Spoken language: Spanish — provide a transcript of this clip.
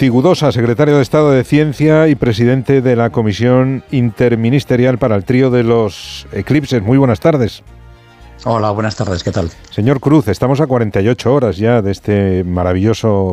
Cigudosa, secretario de Estado de Ciencia y presidente de la Comisión Interministerial para el Trío de los Eclipses. Muy buenas tardes. Hola, buenas tardes, ¿qué tal? Señor Cruz, estamos a 48 horas ya de este maravilloso